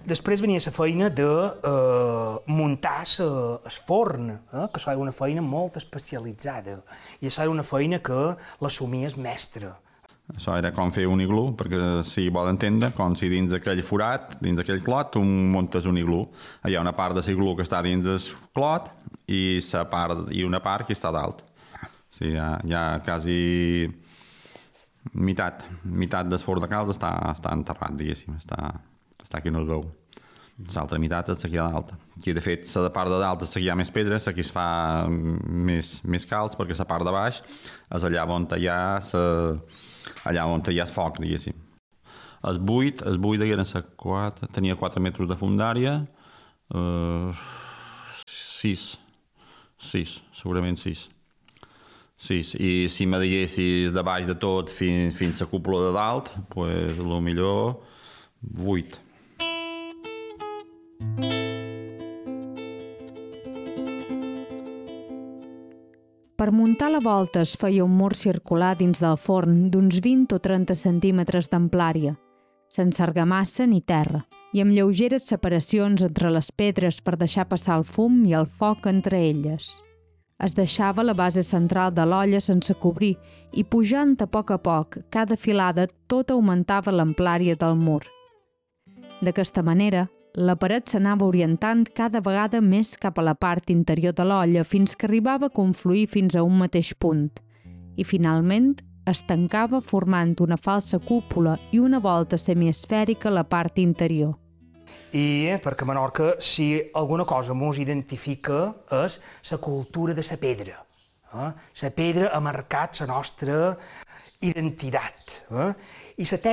Després venia la feina de muntar el forn, que això era una feina molt especialitzada. I això era una feina que l'assumia el mestre. Això era com fer un iglú, perquè si vol entendre, com si dins d'aquell forat, dins d'aquell clot, tu muntes un iglú. Hi ha una part de l'iglú que està dins del clot i una part que està dalt. O sigui, hi ha quasi meitat del forn de calç està enterrat, diguéssim, està aquí on el veu. L'altra meitat és aquí a dalt. Aquí, de fet, la part de dalt és aquí hi ha més pedres, aquí es fa més calç, perquè la part de baix és allà on hi ha el foc, diguéssim. El buit tenia 4 metres de fundària, 6, segurament 6. I si me diguessis de baix de tot fins a cúpula de dalt, doncs millor 8. Per muntar la volta es feia un mur circular dins del forn d'uns 20 o 30 centímetres d'amplària, sense argamassa ni terra, i amb lleugeres separacions entre les pedres per deixar passar el fum i el foc entre elles. Es deixava la base central de l'olla sense cobrir i pujant a poc, cada filada tot augmentava l'amplària del mur. D'aquesta manera, la paret s'anava orientant cada vegada més cap a la part interior de l'olla fins que arribava a confluir fins a un mateix punt i, finalment, es tancava formant una falsa cúpula i una volta semiesfèrica a la part interior. I perquè a Menorca, si alguna cosa mos identifica és la cultura de la pedra. La pedra ha marcat la nostra identitat. I la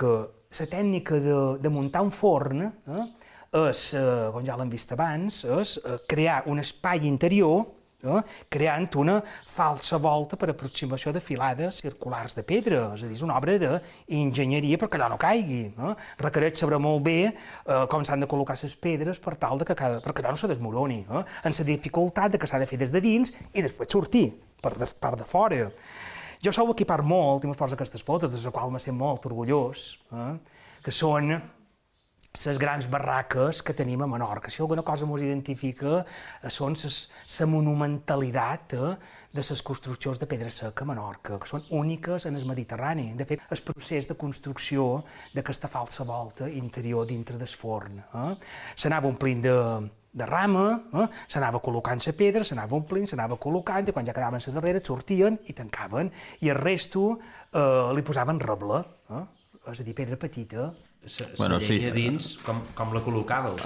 tècnica de muntar un forn és, com ja l'hem vist abans, és crear un espai interior creant una falsa volta per aproximació de filades circulars de pedra. És a dir, és una obra d'enginyeria perquè allò no caigui. Requereix saber molt bé com s'han de col·locar les pedres per tal perquè allò no se desmoroni. En la dificultat que s'ha de fer des de dins i després sortir per de fora. Jo sou equipar molt, i m'ho poso aquestes fotos, de les quals me sent molt orgullós, que són les grans barraques que tenim a Menorca. Si alguna cosa ens identifica són la monumentalitat de les construccions de pedra seca a Menorca, que són úniques en el Mediterrani. De fet, el procés de construcció d'aquesta falsa volta interior dintre del forn. S'anava omplint de rama, s'anava col·locant la pedra, s'anava omplint, s'anava col·locant, i quan ja quedaven les darreres sortien i tancaven, i el resto li posaven reble, és a dir, pedra petita. La llenya dins, com la col·locàveu?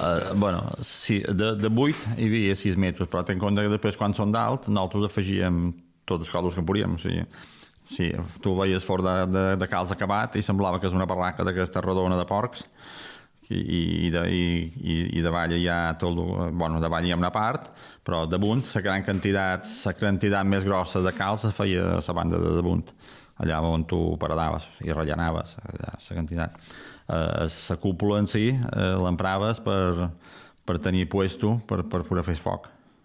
Sí, de 8 hi havia 6 metres, però ten en compte que després, quan són d'alt, nosaltres afegíem tots els còdols que podíem. Sí, tu veies fort de calç acabat i semblava que és una barraca d'aquesta rodona de porcs, i davall hi ha davall hi ha una part, però damunt la quantitat més grossa de calç es feia a la banda de damunt, allà on tu paradaves i rellanaves la quantitat. La cúpula en si l'empraves per tenir puesto per poder fer foc.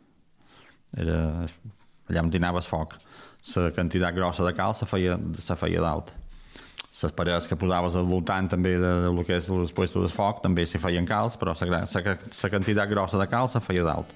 Allà on tinaves foc. La quantitat grossa de calç se feia dalt. Les parets que posaves al voltant també del que és el puesto de foc també s'hi feien calç, però la quantitat grossa de calç se feia dalt.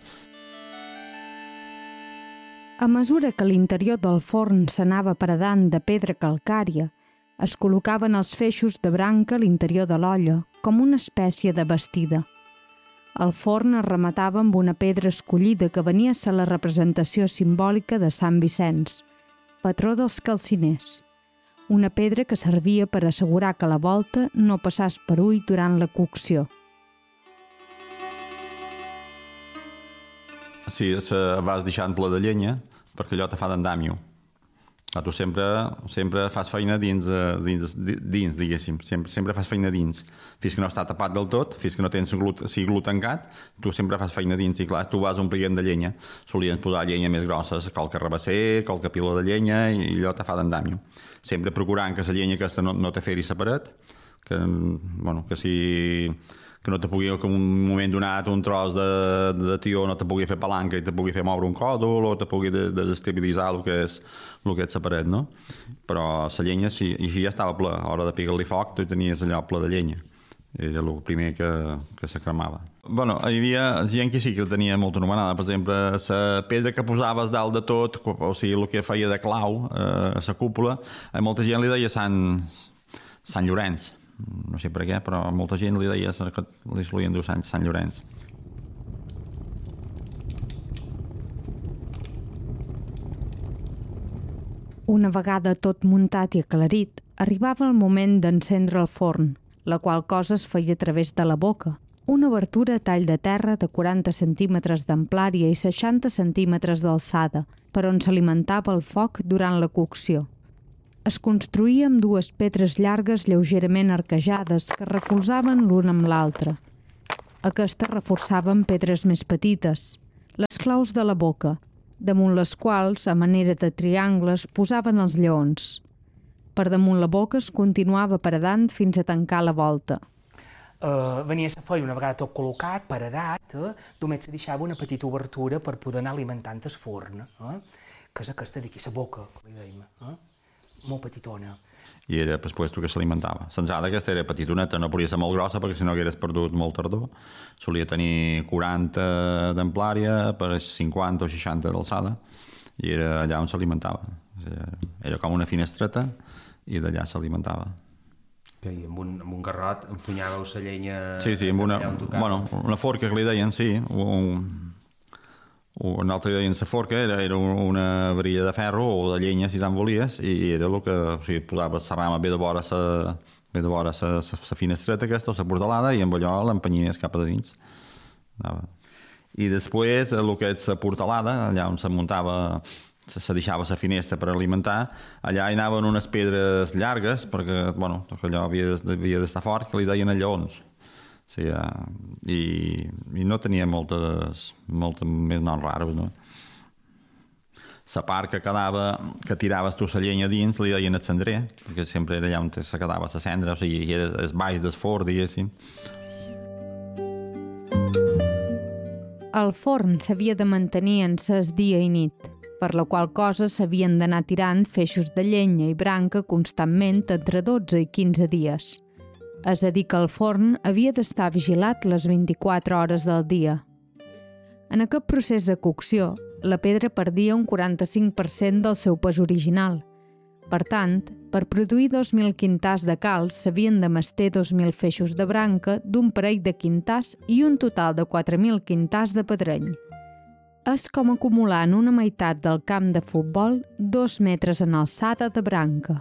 A mesura que l'interior del forn s'anava paredant de pedra calcària, es col·locaven els feixos de branca a l'interior de l'olla, com una espècie de bastida. El forn es rematava amb una pedra escollida que venia a ser la representació simbòlica de Sant Vicenç, patró dels calciners. Una pedra que servia per assegurar que la volta no passàs per ull durant la cocció. Sí, vas deixant ple de llenya perquè allò te fa d'andàmio. Tu sempre fas feina dins, diguéssim, sempre fas feina dins. Fins que no està tapat del tot, fins que no tens glú tancat, tu sempre fas feina dins. I clar, tu vas omplint de llenya. Solien posar llenya més grossa, qualque rabasser, qualque pila de llenya, i allò te fa d'andàmio. Sempre procurant que la llenya aquesta no te feri la paret, que no te pugui, que en un moment donat un tros de tió no te pugui fer palanca i te pugui fer moure un còdol o te pugui desestabilitzar el que és la paret, no? Però la llenya, sí, i així ja estava ple. A l'hora de pegar-li foc, tu tenies allò ple de llenya. Era el primer que se cremava. Bueno, hi havia gent que sí que tenia molt anomenada. Per exemple, la pedra que posaves dalt de tot, o sigui, el que feia de clau a la cúpula, a molta gent li deia Sant Llorenç. No sé per què, però molta gent li deia que li solien dir Sant Llorenç. Una vegada tot muntat i aclarit, arribava el moment d'encendre el forn, la qual cosa es feia a través de la boca, una obertura a tall de terra de 40 centímetres d'amplària i 60 centímetres d'alçada, per on s'alimentava el foc durant la cocció. Es construïa amb dues pedres llargues lleugerament arquejades que recolzaven l'una amb l'altra. Aquestes reforçaven pedres més petites, les claus de la boca, damunt les quals, a manera de triangles, posaven els lleons. Per damunt la boca es continuava paredant fins a tancar la volta. Venia la feina una vegada tot col·locat, paredat, només se deixava una petita obertura per poder anar alimentant el forn, que és aquesta d'aquí, la boca, que li dèiem, molt petitona. I era per puesto que s'alimentava. L'entrada aquesta era petitoneta, no podia ser molt grossa perquè si no hagués perdut molt tardor. Solia tenir 40 d'amplària per 50 o 60 d'alçada i era allà on s'alimentava. Era com una finestreta i d'allà s'alimentava. I amb un garrot enfunyàveu la llenya... Sí, amb una forca que li deien, sí. Un altre deien la forca, era una varilla de ferro o de llenya, si tant volies, i era el que... O sigui, posaves la rama bé de vora la finestreta aquesta, o la portalada, i amb allò l'empenyies cap a dins. I després, el que és la portalada, allà on se muntava... se deixava la finestra per alimentar, allà hi anaven unes pedres llargues, perquè allò havia d'estar fort, que li deien lleons. O sigui, i no tenia moltes més noms raros, no? La part que quedava, que tiraves tu la llenya dins, li deien el cendrer, perquè sempre era allà on se quedava la cendra, o sigui, era el baix del forn, diguéssim. El forn s'havia de mantenir encès dia i nit, per la qual cosa s'havien d'anar tirant feixos de llenya i branca constantment entre 12 i 15 dies. És a dir que el forn havia d'estar vigilat les 24 hores del dia. En aquest procés de cocció, la pedra perdia un 45% del seu pes original. Per tant, per produir 2.000 quintars de calç s'havien de mestir 2.000 feixos de branca d'un parell de quintars i un total de 4.000 quintars de pedreny. És com acumular en una meitat del camp de futbol 2 metres en alçada de branca.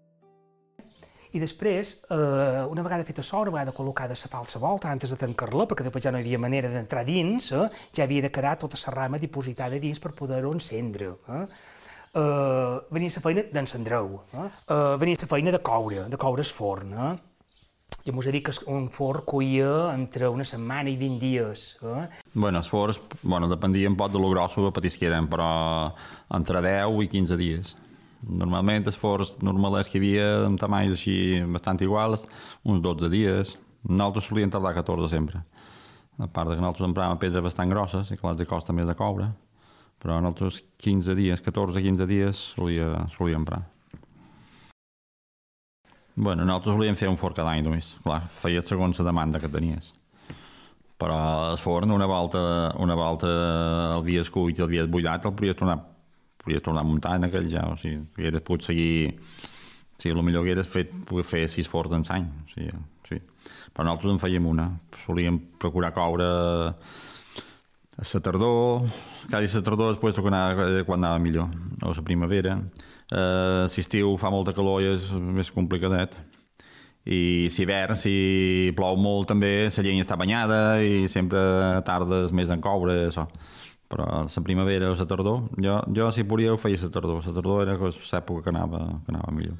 I després, una vegada feta això, una vegada col·locada la falsa volta, antes de tancar-la, perquè després ja no hi havia manera d'entrar dins, ja havia de quedar tota la rama dipositada dins per poder-ho encendre. Venia la feina d'encendreu, venia la feina de coure el forn. I mos ha dit que un forn coïa entre una setmana i 20 dies. Els forns, dependia un poc de lo grosso que patisqueren, però entre 10 i 15 dies. Normalment els forns normals que hi havia amb tamanys així bastant iguals, uns 12 dies. Nosaltres solien tardar 14 sempre. A part que nosaltres empràvem pedres bastant grosses i que les costa més de coure, però nosaltres 15 dies, 14-15 dies solia emprar. Nosaltres volíem fer un forn cada any només. Clar, feies segons la demanda que tenies. Però el forn, una volta el havies cuit i el havies buidat, el podies tornar a muntar en aquell ja. O sigui, hauries pogut seguir... Sí, el millor hauries pogut fer 6 forns en l'any. Sí. Però nosaltres en fèiem una. Solíem procurar coure a la tardor, quasi la tardor després quan anava millor, o la primavera. Si estiu fa molta calor i és més complicadet. I si hivern, si plou molt també, la llenya està banyada i sempre tardes més en coure, això. Però la primavera o la tardor, jo si podia ho feia la tardor. La tardor era l'època que anava millor.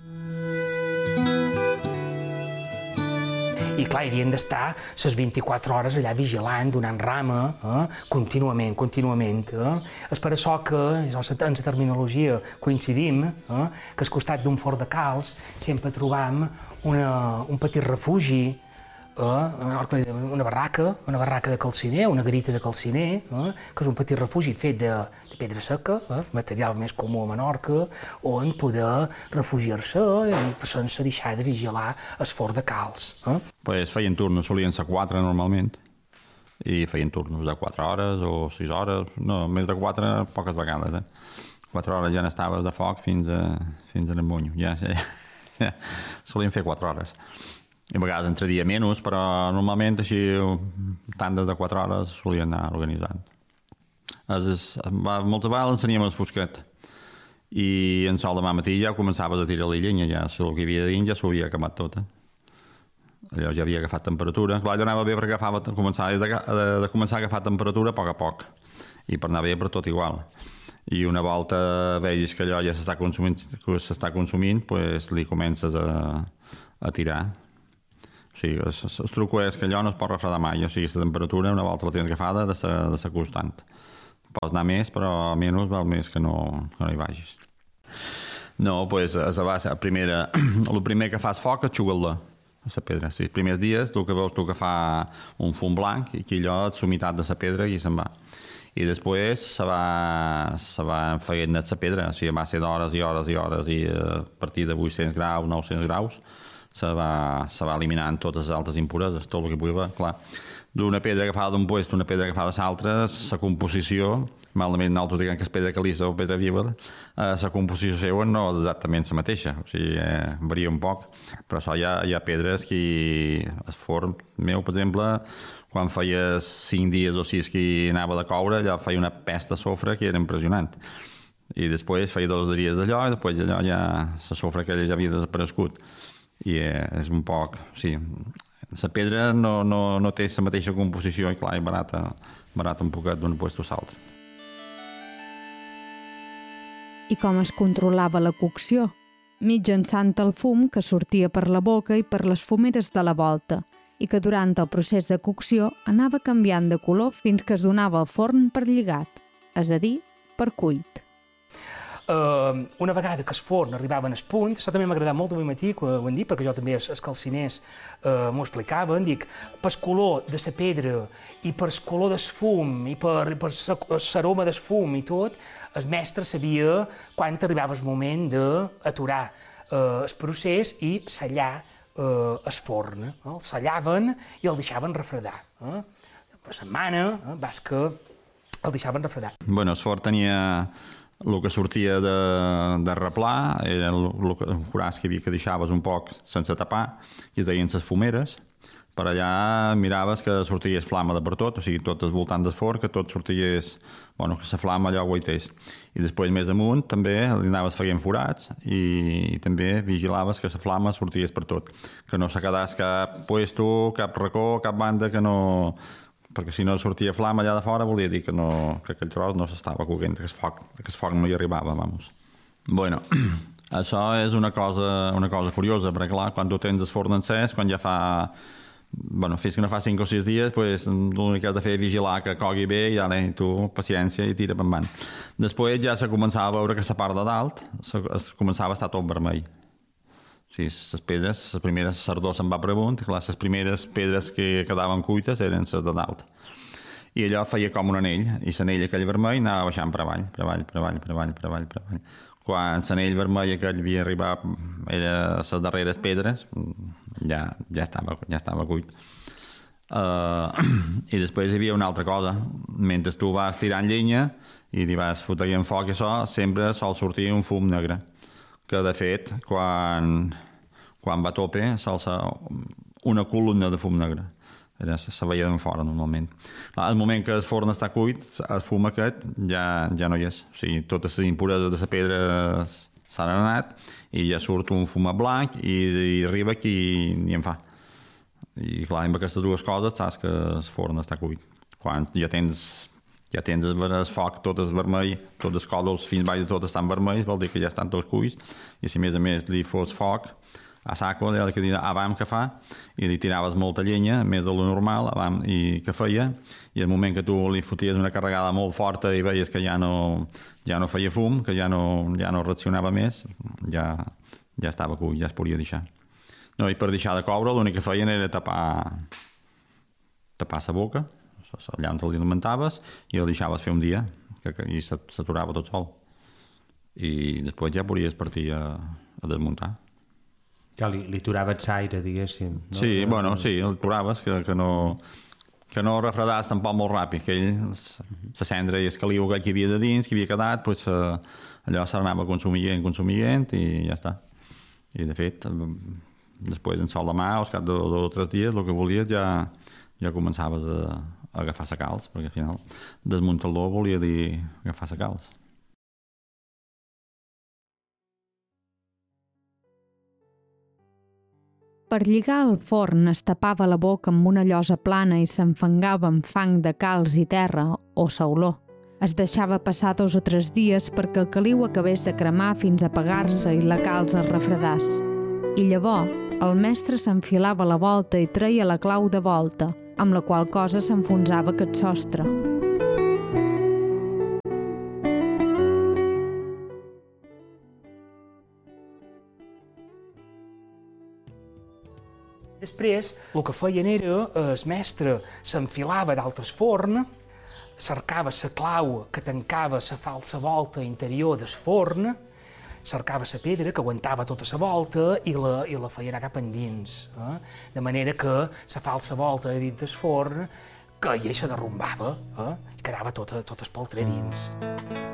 I clar, hi havien d'estar les 24 hores allà vigilant, donant rama, contínuament. És per això que, en la terminologia coincidim, que al costat d'un forn de calç sempre trobam un petit refugi, una barraca de calciner, una garita de calciner, que és un petit refugi fet de pedra seca, material més comú a Menorca, on poder refugiar-se sense deixar de vigilar el forn de calç. Pues feien turnos, solien ser 4 normalment, i feien turnos de 4 hores o 6 hores, no, més de 4 poques vegades, 4 hores ja n'estaves de foc fins a l'embonyo, ja solien fer 4 hores. I a vegades entre dia menys, però normalment així tandes de 4 hores solien anar organitzant. Moltes vegades ens teníem el fosquet i en sol demà matí ja començaves a tirar-li llenya, ja el que hi havia dins ja s'ho havia acabat tot. Allò ja havia agafat temperatura. Clar, allò anava bé perquè començava a agafar temperatura a poc i per anar bé per tot igual. I una volta vegis que allò ja s'està consumint, pues li comences a tirar. O sigui, el truc és que allò no es pot refredar mai, o sigui, la temperatura una volta la tens agafada de ser constant. Pots anar més, però menys val més que no hi vagis. No, doncs el primer que fas foc és xugar-la a la pedra. Sí, els primers dies el que veus tu que fa un fum blanc i que allò és l'humitat de la pedra i se'n va. I després se va enfeient net la pedra, o sigui, va ser d'hores i hores i hores i a partir de 800 graus, 900 graus se va eliminant totes les altres impureses, tot el que pugui haver, clar. D'una pedra agafada d'un puesto, una pedra agafada de l'altra, la composició, malament nosaltres diguem que és pedra caliza o pedra viva, la composició seva no és exactament la mateixa, o sigui, varia un poc, però hi ha pedres que el forn meu, per exemple, quan feia 5 dies o 6 que anava de coure, allò feia una pesta de sofre que era impressionant. I després feia 2 dies d'allò i després allò ja la sofre aquella ja havia desaparegut. I és un poc, sí, la pedra no té la mateixa composició i clar, és barata un poquet d'un puesto a l'altre. I com es controlava la cocció? Mitjançant el fum que sortia per la boca i per les fumeres de la volta i que durant el procés de cocció anava canviant de color fins que es donava el forn per lligat, és a dir, per cuit. Una vegada que el forn arribava al punt, això també m'ha agradat molt avui matí, que ho han dit, perquè jo també els calciners m'ho explicaven, dic, per color de la pedra i per color del fum i per l'aroma del fum i tot, el mestre sabia quan arribava el moment d'aturar el procés i sellar el forn. El sellaven i el deixaven refredar. Per setmana, vas que el deixaven refredar. Bueno, el forn tenia el que sortia de replà, era el foràs que havia que deixaves un poc sense tapar, i es deien les fumeres. Per allà miraves que sorties flama de per tot, o sigui, tot el voltant del forn, que tot sorties, bueno, que la flama allò aguaités. I després més amunt també li anaves feient forats i també vigilaves que la flama sorties per tot, que no se quedés cap puesto, cap racó, cap banda que no... perquè si no sortia flama allà de fora volia dir que aquell tros no s'estava coent, que el foc no hi arribava, vamos. Bueno, això és una cosa curiosa, perquè clar, quan tu tens el forn encès, quan ja fa... Bueno, fins que no fa 5 o 6 dies, pues, l'únic que has de fer és vigilar que cogui bé i ara tu, paciència, i tira pendant. Després ja se començava a veure que la part de dalt començava a estar tot vermell. O sigui, les pedres, les primeres sardor se'n va per amunt, i clar, les primeres pedres que quedaven cuites eren les de dalt. I allò feia com un anell, i l'anell aquell vermell anava baixant per avall. Quan l'anell vermell aquell havia arribat, era les darreres pedres, ja estava cuit. I després hi havia una altra cosa. Mentre tu vas tirant llenya i li vas fotent foc i això, sempre sol sortir un fum negre, que de fet, quan va a tope, sol ser una columna de fum negre. Se veia d'en fora, normalment. Al moment que el forn està cuit, el fum aquest ja no hi és. O sigui, totes les impureses de la pedra s'han anat i ja surt un fumet blanc i arriba qui ni en fa. I clar, amb aquestes dues coses saps que el forn està cuit. Quan ja tens el foc, tot és vermell, tots els còdols fins baix de tot estan vermells, vol dir que ja estan tots cuits, i si a més li fos foc a saco, allò que abans que fa, i li tiraves molta llenya, més de lo normal, i que feia, i al moment que tu li foties una carregada molt forta i veies que ja no feia fum, que ja no reaccionava més, ja estava cuit, ja es podia deixar. No, i per deixar de coure l'únic que feien era tapar la boca, allà on te'l alimentaves i el deixaves fer un dia i s'aturava tot sol i després ja podies partir a desmuntar. Que li aturava el saire, diguéssim. No? Sí, bueno, sí, el turaves, que no refredàs tampoc molt ràpid, que ell, la cendra i el caliu que hi havia de dins, que havia quedat, pues, allò s'anava consumint, i ja està. I, de fet, després en sol de mà, al cap de 2 o 3 dies, el que volies ja començaves a agafar la calç, perquè al final desmuntar-lo volia dir agafar la calç. Per lligar el forn es tapava la boca amb una llosa plana i s'enfangava amb fang de calç i terra o sauló. Es deixava passar 2 o 3 dies perquè el caliu acabés de cremar fins a apagar-se i la calç es refredàs. I llavors el mestre s'enfilava a la volta i treia la clau de volta, amb la qual cosa s'enfonsava aquest sostre. Després, el que feien era, el mestre s'enfilava d'altres forn, cercava la clau que tancava la falsa volta interior del forn, cercava la pedra que aguantava tota la volta i la feia anar cap endins. De manera que la falsa volta de dins del forn caia i se derrumbava, i quedava tot espoltre dins.